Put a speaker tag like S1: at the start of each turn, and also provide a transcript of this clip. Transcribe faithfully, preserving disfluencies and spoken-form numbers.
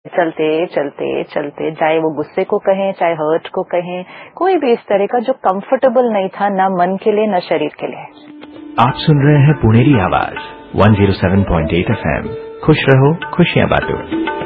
S1: चलते चलते चलते, चाहे वो गुस्से को कहें, चाहे हर्ट को कहें, कोई भी इस तरह का जो कंफर्टेबल नहीं था, ना मन के लिए ना शरीर के लिए।
S2: आप सुन रहे हैं पुनेरी आवाज एक सौ सात पॉइंट आठ एफ एम। खुश रहो, खुशियां बांटो।